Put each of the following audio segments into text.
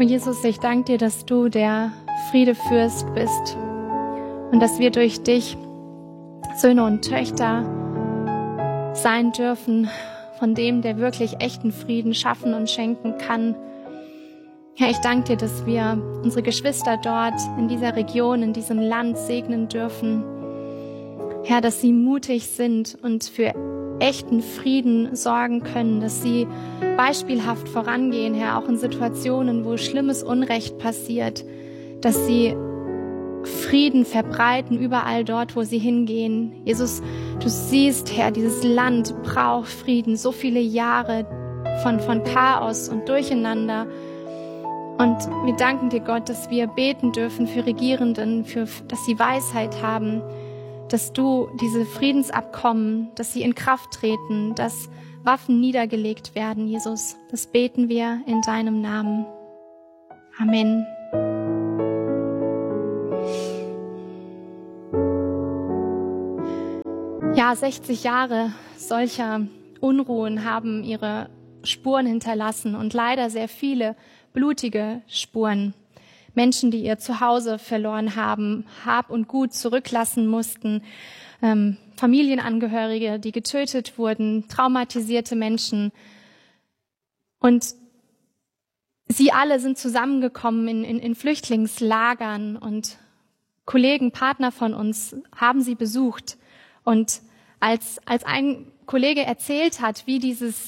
Oh Jesus, ich danke dir, dass du der Friedefürst bist und dass wir durch dich Söhne und Töchter sein dürfen von dem, der wirklich echten Frieden schaffen und schenken kann. Herr, ich danke dir, dass wir unsere Geschwister dort in dieser Region, in diesem Land segnen dürfen. Herr, dass sie mutig sind und für echten Frieden sorgen können, dass sie beispielhaft vorangehen, Herr, auch in Situationen, wo schlimmes Unrecht passiert, dass sie Frieden verbreiten überall dort, wo sie hingehen. Jesus, du siehst, Herr, dieses Land braucht Frieden, so viele Jahre von Chaos und Durcheinander. Und wir danken dir, Gott, dass wir beten dürfen für Regierenden, dass sie Weisheit haben, dass du diese Friedensabkommen, dass sie in Kraft treten, dass Waffen niedergelegt werden, Jesus. Das beten wir in deinem Namen. Amen. Ja, 60 Jahre solcher Unruhen haben ihre Spuren hinterlassen und leider sehr viele blutige Spuren. Menschen, die ihr Zuhause verloren haben, Hab und Gut zurücklassen mussten, Familienangehörige, die getötet wurden, traumatisierte Menschen. Und sie alle sind zusammengekommen in Flüchtlingslagern und Kollegen, Partner von uns haben sie besucht. Und als ein Kollege erzählt hat, wie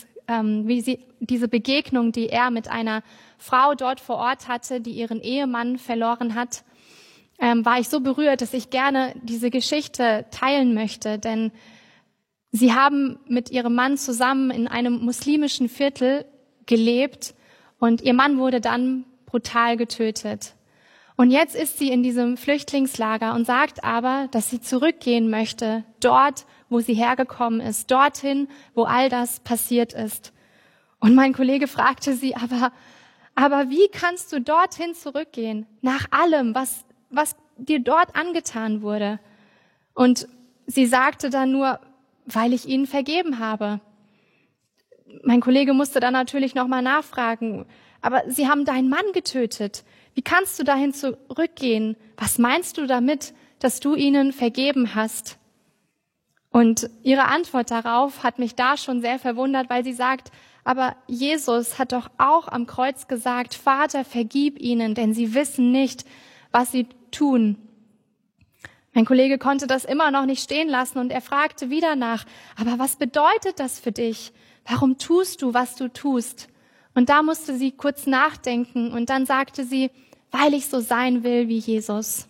diese Begegnung, die er mit einer Frau dort vor Ort hatte, die ihren Ehemann verloren hat, war ich so berührt, dass ich gerne diese Geschichte teilen möchte. Denn sie haben mit ihrem Mann zusammen in einem muslimischen Viertel gelebt und ihr Mann wurde dann brutal getötet. Und jetzt ist sie in diesem Flüchtlingslager und sagt aber, dass sie zurückgehen möchte, dort, wo sie hergekommen ist, dorthin, wo all das passiert ist. Und mein Kollege fragte sie, aber wie kannst du dorthin zurückgehen, nach allem, was dir dort angetan wurde? Und sie sagte dann nur, weil ich ihnen vergeben habe. Mein Kollege musste dann natürlich nochmal nachfragen, aber sie haben deinen Mann getötet. Wie kannst du dahin zurückgehen? Was meinst du damit, dass du ihnen vergeben hast? Und ihre Antwort darauf hat mich da schon sehr verwundert, weil sie sagt, aber Jesus hat doch auch am Kreuz gesagt, Vater, vergib ihnen, denn sie wissen nicht, was sie tun. Mein Kollege konnte das immer noch nicht stehen lassen und er fragte wieder nach, aber was bedeutet das für dich? Warum tust du, was du tust? Und da musste sie kurz nachdenken und dann sagte sie, weil ich so sein will wie Jesus.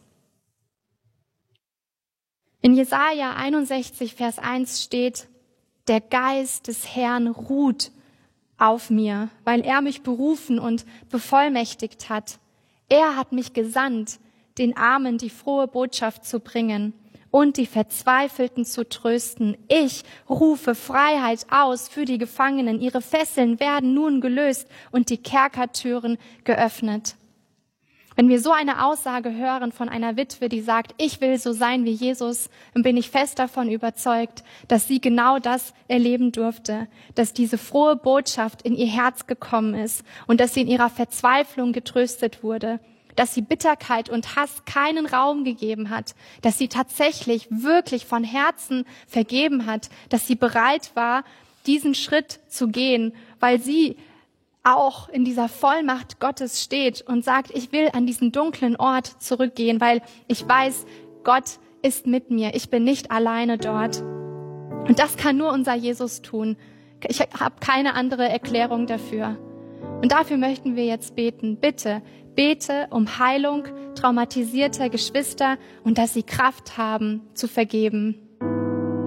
In Jesaja 61, Vers 1 steht, der Geist des Herrn ruht auf mir, weil er mich berufen und bevollmächtigt hat. Er hat mich gesandt, den Armen die frohe Botschaft zu bringen und die Verzweifelten zu trösten. Ich rufe Freiheit aus für die Gefangenen. Ihre Fesseln werden nun gelöst und die Kerkertüren geöffnet. Wenn wir so eine Aussage hören von einer Witwe, die sagt, ich will so sein wie Jesus, dann bin ich fest davon überzeugt, dass sie genau das erleben durfte, dass diese frohe Botschaft in ihr Herz gekommen ist und dass sie in ihrer Verzweiflung getröstet wurde, dass sie Bitterkeit und Hass keinen Raum gegeben hat, dass sie tatsächlich wirklich von Herzen vergeben hat, dass sie bereit war, diesen Schritt zu gehen, weil sie auch in dieser Vollmacht Gottes steht und sagt, ich will an diesen dunklen Ort zurückgehen, weil ich weiß, Gott ist mit mir. Ich bin nicht alleine dort. Und das kann nur unser Jesus tun. Ich habe keine andere Erklärung dafür. Und dafür möchten wir jetzt beten. Bitte, bete um Heilung traumatisierter Geschwister und dass sie Kraft haben zu vergeben.